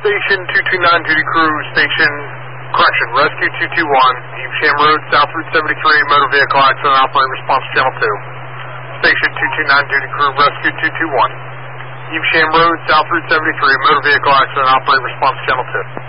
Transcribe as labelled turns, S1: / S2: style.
S1: Station 229 duty crew, Rescue 221, Evesham Road, South Route 73, motor vehicle accident, operate response channel 2. Station 229 duty crew, Rescue 221, Evesham Road, South Route 73, motor vehicle accident, operate response channel 2.